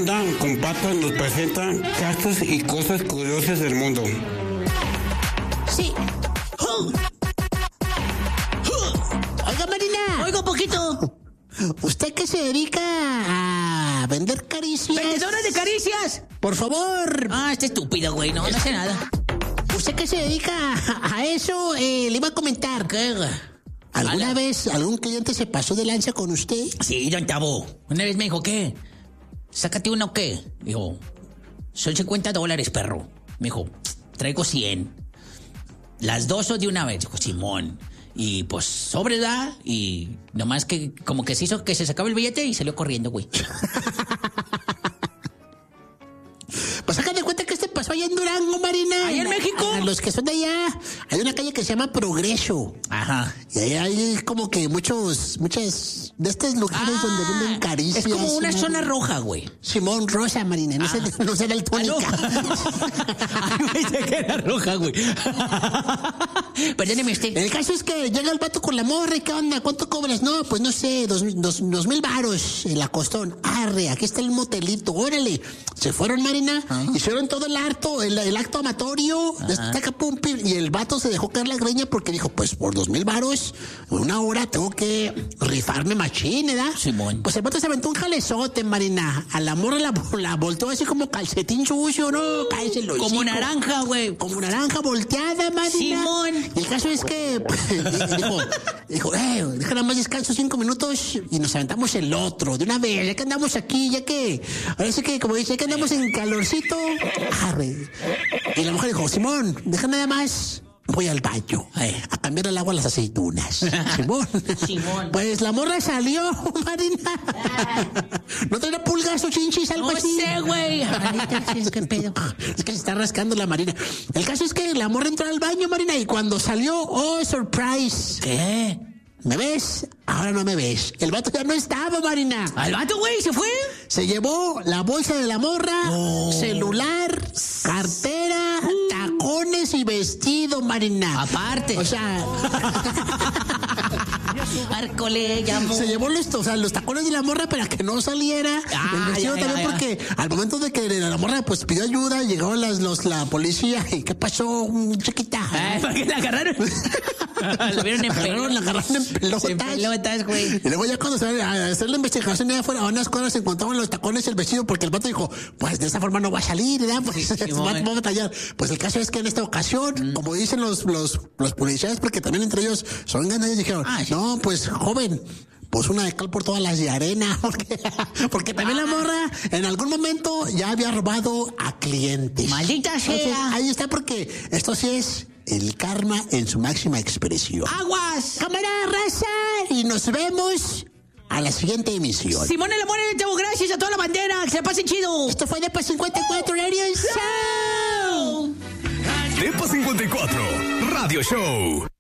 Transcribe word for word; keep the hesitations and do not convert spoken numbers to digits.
anda con patas nos presenta casos y cosas curiosas del mundo. Sí. Uh. Uh. Oiga, Marina. Oiga, poquito. ¿Usted qué se dedica a vender caricias? ¿Vendedora de caricias? Por favor. Ah, este estúpido, güey. No, no hace nada. ¿Usted qué se dedica a, a eso? Eh, le iba a comentar. ¿Qué? ¿Alguna Ala. vez algún cliente se pasó de lanza con usted? Sí, don Tabo. Una vez me dijo, ¿qué? ¿Sácate una o qué? Dijo, son cincuenta dólares, perro. Me dijo, traigo cien. Las dos o de una vez. Dijo, Simón. Y pues, sobre da. Y nomás que como que se hizo que se sacaba el billete y salió corriendo, güey. Pues hagan de cuenta que este pasó allá en Durango, Marina. ¿Allá en México? A los que son de allá. Hay una calle que se llama Progreso. Ajá. Y ahí hay como que muchos, muchas de estos lugares Ah, donde venden caricias. es como una Simón. zona roja, güey. Simón Rosa, Marina. No, Ah. sé, no sé la tónica. Ah, no. Ay, pensé que era roja, güey. Perdóneme usted. El caso es que llega el vato con la morra y ¿qué onda? ¿Cuánto cobras? No, pues no sé, dos, dos, dos mil varos el acostón. Arre, aquí está el motelito, órale. Se fueron, Marina, uh-huh. Hicieron todo el acto, el, el acto amatorio, uh-huh. Y el vato se dejó caer la greña porque dijo, pues por dos mil varos, una hora tengo que rifarme machín, ¿verdad? Simón. Pues el vato se aventó un jalezote, Marina. A la morra la, la volteó así como calcetín sucio, ¿no? Cállese el hocico. Como naranja, güey. Como naranja volteada, Marina. Simón. Y el caso es que pues, dijo, dijo, eh, deja nada más descanso cinco minutos y nos aventamos el otro de una vez, ya que andamos aquí, ya que, ahora sí que, como dice, ya que andamos en calorcito, arre. Y la mujer dijo, Simón, deja nada más, voy al baño a cambiar el agua a las aceitunas. Simón. Simón. Pues la morra salió, Marina. ¿No trae pulgas o chinchis, algo no así? No sé, güey. Es que pedo. Es que se está rascando la Marina. El caso es que la morra entró al baño, Marina, y cuando salió, oh, surprise. ¿Qué? ¿Me ves? Ahora no me ves. El vato ya no estaba, Marina. ¿Al vato, güey? ¿Se fue? Se llevó la bolsa de la morra, oh. celular, cartera, uh. tacones y vestido, Marina. Aparte. O sea... Arcole, llamó. Se llevó los, o sea, los tacones de la morra para que no saliera. Ah, el vestido ya, también ya, ya. Porque al momento de que la morra pues pidió ayuda, llegaron las, los, la policía. ¿Y qué pasó, chiquita? Ay, ¿para qué la agarraron? La vieron en pelotas. La agarraron en pelotas. En pelotas, güey. Y luego ya cuando se a hacer la investigación allá afuera, a unas cuadras se encontraban los tacones y el vestido porque el vato dijo, pues de esa forma no va a salir, ¿verdad? Pues sí, va, va a batallar. Pues el caso es que en esta ocasión, mm. como dicen los, los, los policías, porque también entre ellos son ganas, dijeron, ah, sí. no, pues joven, pues una de cal por todas las de arena, porque, porque también la morra en algún momento ya había robado a clientes. Maldita sea. Entonces, ahí está, porque esto sí es el karma en su máxima expresión. ¡Aguas! ¡Cámara, raza! Y nos vemos a la siguiente emisión. Simón el amor de Tabo, gracias a toda la bandera, que se pasen chido. Esto fue Depa cincuenta y cuatro Radio Show. Depa cincuenta y cuatro Radio Show.